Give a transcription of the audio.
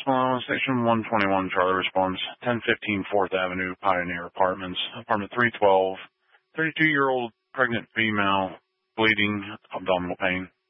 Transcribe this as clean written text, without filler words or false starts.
Malone, Station 121, Charlie responds, 1015 4th Avenue, Pioneer Apartments, apartment 312, 32-year-old pregnant female, bleeding, abdominal pain.